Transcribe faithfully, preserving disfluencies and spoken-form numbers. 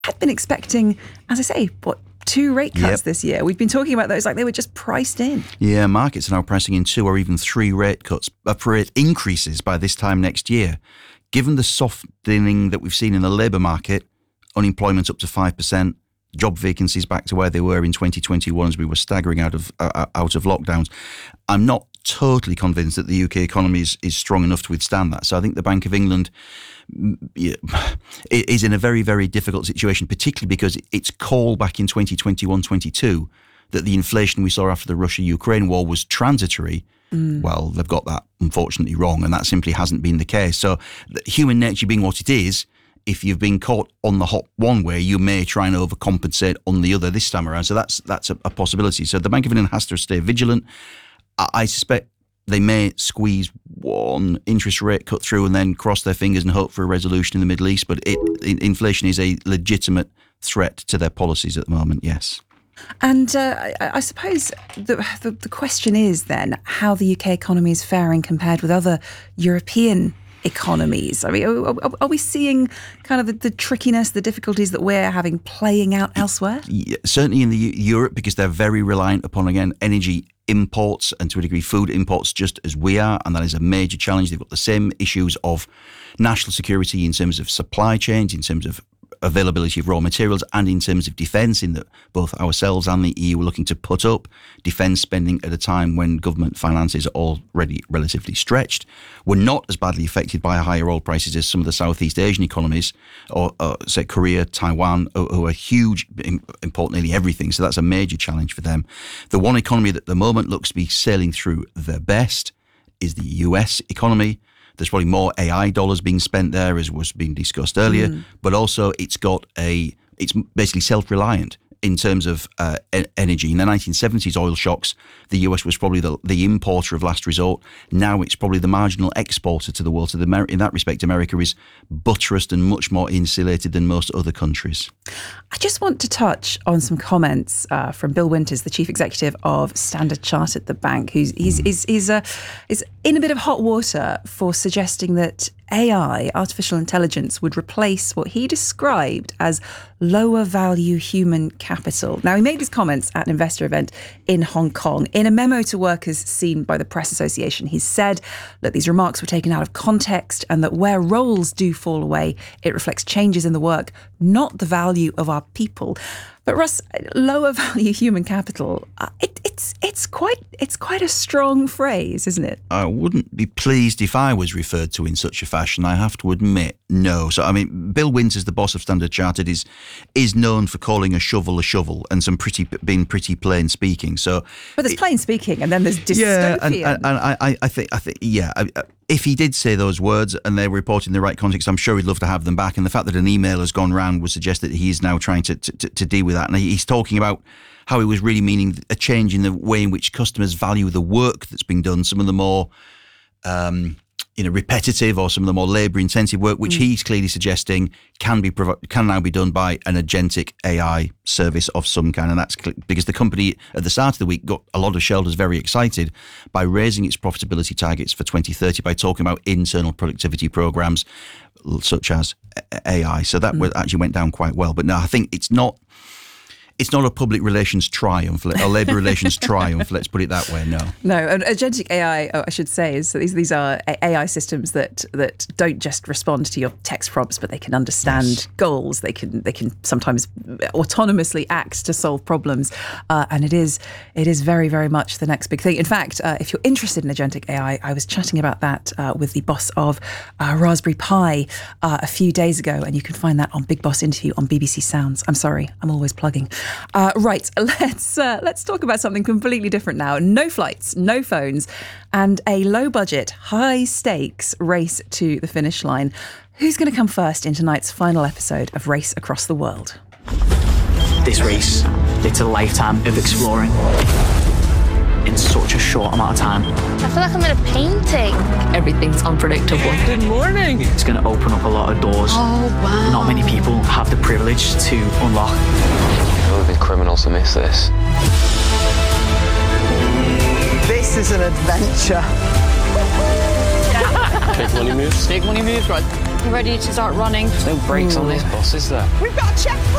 had been expecting, as I say, what, two rate cuts Yep. this year. We've been talking about those like they were just priced in. Yeah, markets are now pricing in two or even three rate cuts, uh, rate increases by this time next year. Given the softening that we've seen in the labour market, unemployment up to five percent, job vacancies back to where they were in twenty twenty-one as we were staggering out of uh, out of lockdowns, I'm not totally convinced that the U K economy is, is strong enough to withstand that. So I think the Bank of England yeah, is in a very, very difficult situation, particularly because its call back in twenty twenty-one twenty-two that the inflation we saw after the Russia-Ukraine war was transitory. Mm. Well, they've got that unfortunately wrong, and that simply hasn't been the case. So human nature being what it is, if you've been caught on the hop one way, you may try and overcompensate on the other this time around. So that's that's a, a possibility. So the Bank of England has to stay vigilant. I, I suspect they may squeeze one interest rate cut through and then cross their fingers and hope for a resolution in the Middle East. But it, inflation is a legitimate threat to their policies at the moment, yes. And uh, I, I suppose the, the the question is then how the U K economy is faring compared with other European economies. I mean, are, are we seeing kind of the, the trickiness, the difficulties that we're having playing out elsewhere? Yeah, certainly in the U- Europe, because they're very reliant upon, again, energy imports and to a degree food imports just as we are, and that is a major challenge. They've got the same issues of national security in terms of supply chains, in terms of availability of raw materials, and in terms of defence, in that both ourselves and the E U are looking to put up defence spending at a time when government finances are already relatively stretched. We're not as badly affected by higher oil prices as some of the Southeast Asian economies, or, or say Korea, Taiwan, who are huge, import nearly everything. So that's a major challenge for them. The one economy that at the moment looks to be sailing through the best is the U S economy. There's probably more A I dollars being spent there, as was being discussed earlier, mm. but also it's got a, it's basically self-reliant in terms of uh, e- energy. In the nineteen seventies oil shocks, the U S was probably the, the importer of last resort. Now it's probably the marginal exporter to the world. So the Amer- in that respect, America is buttressed and much more insulated than most other countries. I just want to touch on some comments uh, from Bill Winters, the chief executive of Standard Chartered, the bank, who's he's, mm. he's, he's, uh, is in a bit of hot water for suggesting that A I, artificial intelligence, would replace what he described as lower value human capital. Now, he made his comments at an investor event in Hong Kong. In a memo to workers seen by the Press Association, he said that these remarks were taken out of context and that where roles do fall away, it reflects changes in the work, not the value of our people. But Russ, lower value human capital, uh, it, it's it's quite it's quite a strong phrase, isn't it? I wouldn't be pleased if I was referred to in such a fashion, I have to admit. No. So, I mean, Bill Winters, the boss of Standard Chartered, is is known for calling a shovel a shovel and some pretty being pretty plain speaking. So, but there's it, plain speaking, and then there's dystopian. Yeah, and, and, and I, I think I think yeah. I, If he did say those words and they were reported in the right context, I'm sure he'd love to have them back. And the fact that an email has gone round would suggest that he is now trying to, to, to deal with that. And he's talking about how he was really meaning a change in the way in which customers value the work that's being done. Some of the more um, you know, repetitive or some of the more labour-intensive work, which mm. he's clearly suggesting can be provo- can now be done by an agentic A I service of some kind. And that's cl- because the company at the start of the week got a lot of shareholders very excited by raising its profitability targets for twenty thirty by talking about internal productivity programs such as A I. So that mm. actually went down quite well. But no, I think it's not It's not a public relations triumph, a labour relations triumph, let's put it that way, no. No, and agentic A I, oh, I should say, is these these are A I systems that that don't just respond to your text prompts, but they can understand yes. goals. They can they can sometimes autonomously act to solve problems, uh, and it is it is very, very much the next big thing. In fact, uh, if you're interested in agentic A I, I was chatting about that uh, with the boss of uh, Raspberry Pi uh, a few days ago, and you can find that on Big Boss Interview on B B C Sounds. I'm sorry, I'm always plugging. Uh, right, let's uh, let's talk about something completely different now. No flights, no phones, and a low-budget, high-stakes race to the finish line. Who's going to come first in tonight's final episode of Race Across the World? This race, it's a lifetime of exploring in such a short amount of time. I feel like I'm in a painting. Everything's unpredictable. Good morning. It's going to open up a lot of doors. Oh, wow. Not many people have the privilege to unlock. It would be criminal to miss this. This is an adventure. Take money moves. Take money moves, right? ready to start running. There's no brakes on this bus, is there? We've got a checkpoint!